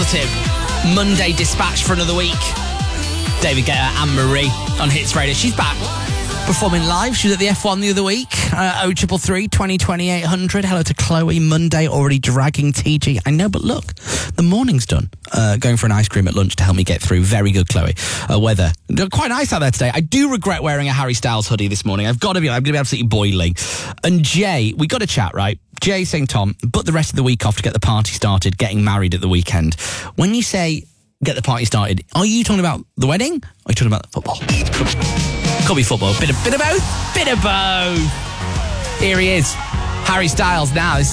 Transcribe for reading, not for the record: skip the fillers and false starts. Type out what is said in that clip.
Automotive. Monday dispatch for another week. David Guetta and Marie on Hits Radio. She's back performing live. She was at the F1 the other week. 0333 2020 800. Hello to Chloe. Monday already dragging TG. I know, but look, the morning's done. Going for an ice cream at lunch to help me get through. Very good, Chloe. Weather quite nice out there today. I do regret wearing a Harry Styles hoodie this morning. I'm going to be absolutely boiling. And Jay, we got a chat, right? Jay saying, Tom, but the rest of the week off to get the party started, getting married at the weekend. When you say get the party started, are you talking about the wedding? Or are you talking about football? Could be football. Bit of both. Bit of both. Here he is. Harry Styles now.